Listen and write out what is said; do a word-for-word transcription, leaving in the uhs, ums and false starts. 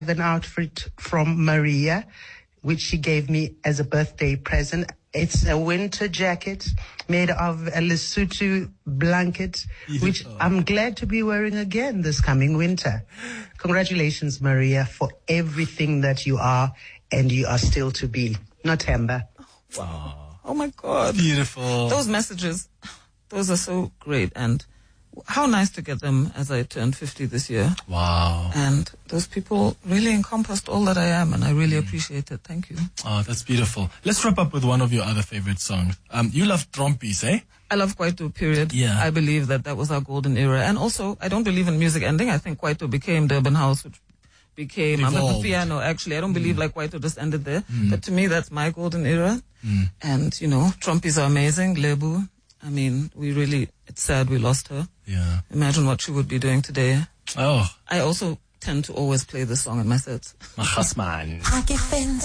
An outfit from Maria, which she gave me as a birthday present. It's a winter jacket made of a Lesotho blanket, yeah. which I'm glad to be wearing again this coming winter. Congratulations, Maria, for everything that you are and you are still to be. Nothemba. Wow. Oh my God. Beautiful. Those messages, those are so great. And how nice to get them as I turned fifty this year. Wow. And those people really encompassed all that I am, and I really appreciate it. Thank you. Oh, that's beautiful. Let's wrap up with one of your other favorite songs. Um, you love Trompies, eh? I love Kwaito, period. Yeah. I believe that that was our golden era. And also, I don't believe in music ending. I think Kwaito became Durban House, which became Amapiano, actually. I don't believe mm. like Kwaito just ended there. Mm. But to me, that's my golden era. Mm. And, you know, Trompies are amazing. Lebu. I mean, we really, it's sad we lost her. Yeah. Imagine what she would be doing today. Oh. I also tend to always play this song in my sets. Machasman.